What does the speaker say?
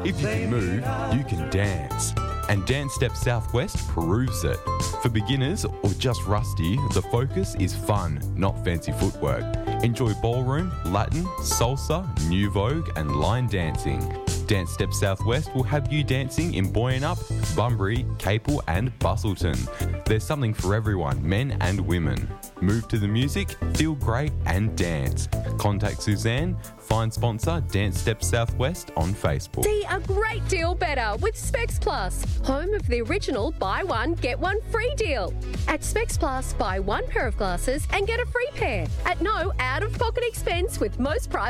If you can move, you can dance. And Dance Step Southwest proves it. For beginners or just rusty, the focus is fun, not fancy footwork. Enjoy ballroom, Latin, salsa, new vogue and line dancing. Dance Step Southwest will have you dancing in Boyanup, Bunbury, Capel and Bustleton. There's something for everyone, men and women. Move to the music, feel great and dance. Contact Suzanne, find sponsor Dance Step Southwest on Facebook. See a great deal better with Specs Plus, home of the original buy one, get one free deal. At Specs Plus, buy one pair of glasses and get a free pair at no out-of-pocket expense with most private